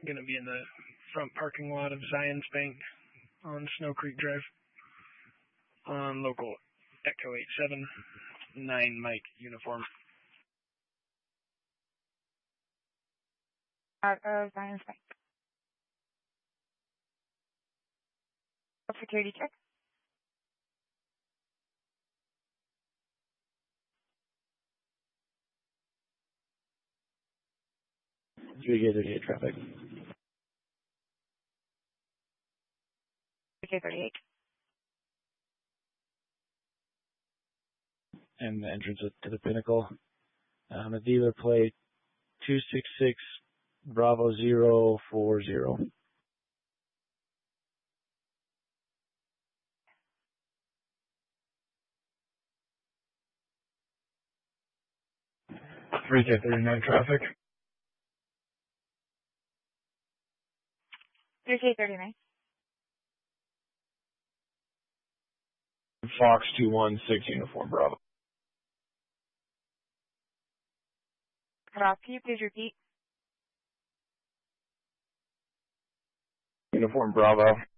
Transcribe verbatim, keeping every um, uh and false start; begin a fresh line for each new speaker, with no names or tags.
going to be in the front parking lot of Zions Bank on Snow Creek Drive on local Echo eight seven nine Mike uniform.
Out of Zions Bank. Security check.
three K thirty-eight traffic.
three K thirty-eight.
And the entrance to the Pinnacle. Um, the dealer plate two six six Bravo zero four zero.
three K thirty-nine traffic.
three K thirty-nine.
Fox two one six uniform Bravo.
Rob, can you please repeat?
Uniform Bravo.